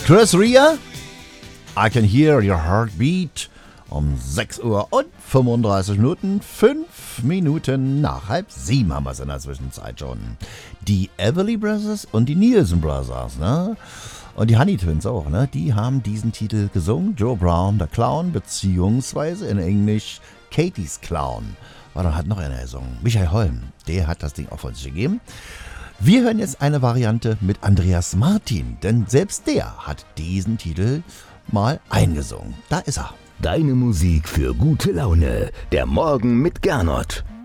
Chris Rea, I Can Hear Your Heartbeat. Um 6 Uhr und 35 Minuten, 5 Minuten nach 6:30 haben wir es in der Zwischenzeit schon. Die Everly Brothers und die Nielsen Brothers, ne? Und die Honey Twins auch, ne? Die haben diesen Titel gesungen. Joe Brown, der Clown, beziehungsweise in Englisch Katie's Clown. War dann halt noch einer gesungen. Michael Holm, der hat das Ding auch von sich gegeben. Wir hören jetzt eine Variante mit Andreas Martin, denn selbst der hat diesen Titel mal eingesungen. Da ist er. Deine Musik für gute Laune. Der Morgen mit Gernot.